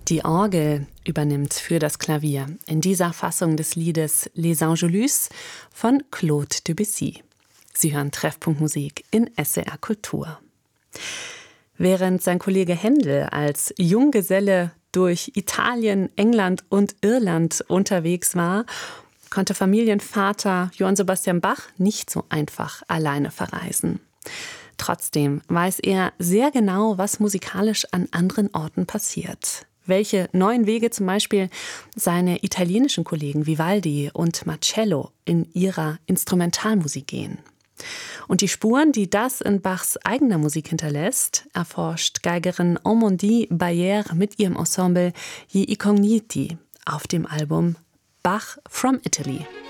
Die Orgel übernimmt für das Klavier in dieser Fassung des Liedes Les Angelus von Claude Debussy. Sie hören Treffpunkt Musik in SWR Kultur. Während sein Kollege Händel als Junggeselle durch Italien, England und Irland unterwegs war, konnte Familienvater Johann Sebastian Bach nicht so einfach alleine verreisen. Trotzdem weiß er sehr genau, was musikalisch an anderen Orten passiert. Welche neuen Wege zum Beispiel seine italienischen Kollegen Vivaldi und Marcello in ihrer Instrumentalmusik gehen. Und die Spuren, die das in Bachs eigener Musik hinterlässt, erforscht Geigerin Amandine Bayer mit ihrem Ensemble Gli Incogniti auf dem Album Bach from Italy.